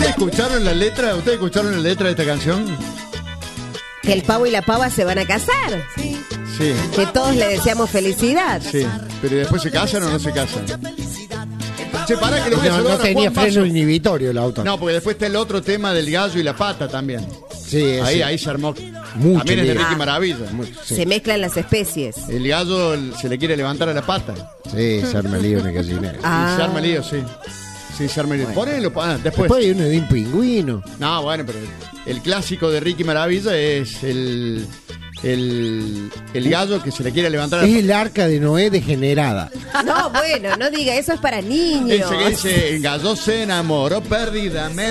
¿Ustedes escucharon la letra? ¿Ustedes escucharon la letra de esta canción? Que el pavo y la pava se van a casar. Sí. Que todos le deseamos felicidad. Sí, pero después se casan o no se casan. Che, pará que lo voy a No saludar a tenía Juan freno Basso. inhibitorio el auto. No, porque después está el otro tema del gallo y la pata también. Sí, Ahí se armó. Mucho También es de lío. Ricky Maravilla. Sí. Se mezclan las especies. El gallo se le quiere levantar a la pata. Sí, se arma lío en el gallinero. Y se arma lío, sí. Sí, se arma lío. Ponelo, después. Después hay uno de un pingüino. No, bueno, pero el clásico de Ricky Maravilla es el gallo que se le quiere levantar a la Es pata. el arca de Noé degenerada. No, bueno, no diga, eso es para niños. Ese que dice, el gallo se enamoró perdidamente.